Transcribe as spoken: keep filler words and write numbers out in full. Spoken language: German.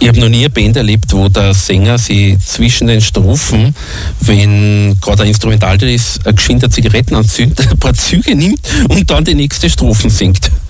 Ich habe noch nie eine Band erlebt, wo der Sänger sich zwischen den Strophen, wenn gerade ein Instrumental ist, eine geschwinde Zigaretten anzündet, ein paar Züge nimmt und dann die nächste Strophen singt.